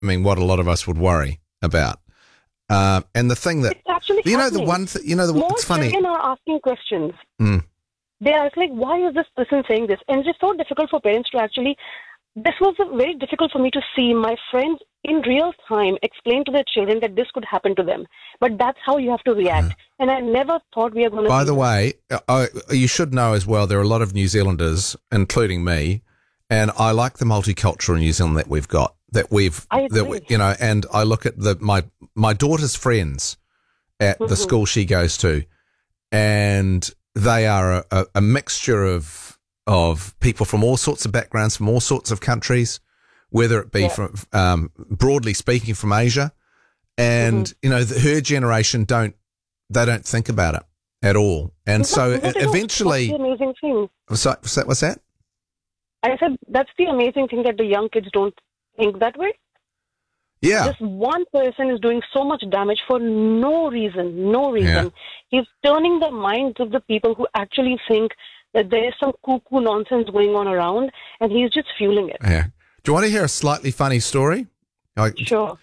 I mean, what a lot of us would worry about. And the thing that, It's actually you know, happening. the one thing, you know, it's funny. More children are asking questions. Mm. They are like, why is this person saying this? And it's just so difficult for parents to actually, this was very difficult for me to see my friends in real time explain to their children that this could happen to them. But that's how you have to react. And I never thought we are going to. By the way, you should know as well, there are a lot of New Zealanders, including me, and I like the multicultural New Zealand that we've got. You know, and I look at my daughter's friends at the school she goes to, and they are a mixture of people from all sorts of backgrounds, from all sorts of countries, whether it be from broadly speaking from Asia, and you know, her generation don't think about it at all, and so eventually, that's the amazing thing. What's that? I said that's the amazing thing, that the young kids don't think that way. Yeah. Just one person is doing so much damage for no reason. Yeah. He's turning the minds of the people who actually think that there is some cuckoo nonsense going on around, and he's just fueling it. Yeah. Do you want to hear a slightly funny story? Sure.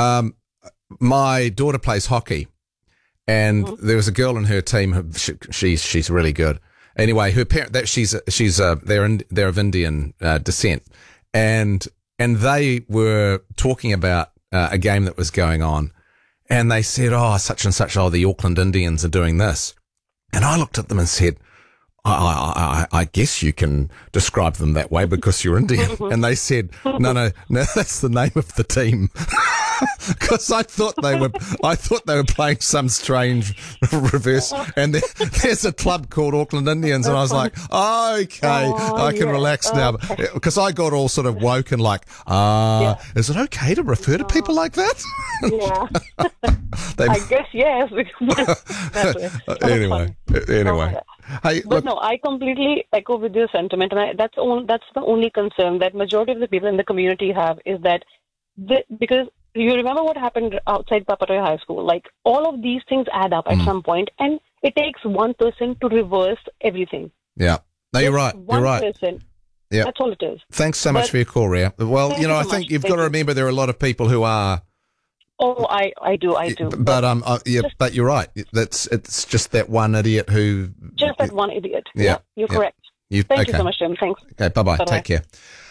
My daughter plays hockey, and there was a girl in her team. She's really good. Anyway, her parent they're of Indian descent, and they were talking about a game that was going on, and they said, such and such, the Auckland Indians are doing this. And I looked at them and said, I guess you can describe them that way because you're Indian. And they said, no, that's the name of the team. Because I thought they were playing some strange reverse, and there's a club called Auckland Indians, and I was like, I can relax now, because I got all sort of woke and like, is it okay to refer to people like that? I guess yes. Anyway. Hey, but no, I completely echo with your sentiment, and that's the only concern that majority of the people in the community have, is that because you remember what happened outside Papatoetoe High School. Like, all of these things add up at some point, and it takes one person to reverse everything. Yeah. No, you're right. One person. Yeah. That's all it is. Thanks so much for your call, Ria. Well, I think you've got to remember there are a lot of people who are. Oh, I do. But but you're right. It's just that one idiot who. Just that one idiot. Yeah, you're correct. Thank you so much, Jim. Thanks. Okay, bye-bye. Take care.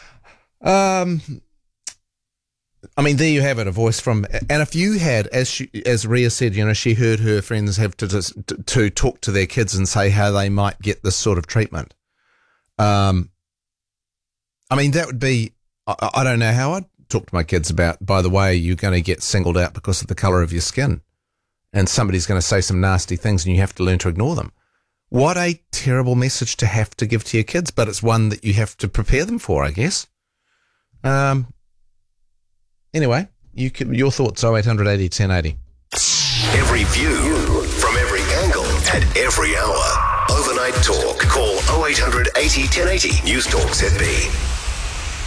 I mean, there you have it, a voice from, and if you had, as Ria said, she heard her friends have to talk to their kids and say how they might get this sort of treatment. I mean, that would be, I don't know how I'd talk to my kids about, by the way, you're going to get singled out because of the colour of your skin, and somebody's going to say some nasty things and you have to learn to ignore them. What a terrible message to have to give to your kids, but it's one that you have to prepare them for, I guess. Anyway, your thoughts, 0800 80 1080. Every view from every angle at every hour. Overnight Talk. Call 0800 80 1080. News Talk ZB.